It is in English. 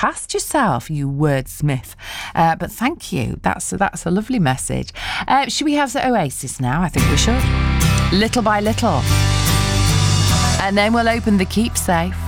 past yourself, you wordsmith. But thank you. That's a lovely message. Should we have the Oasis now? I think we should. Little by Little. And then we'll open the keepsafe.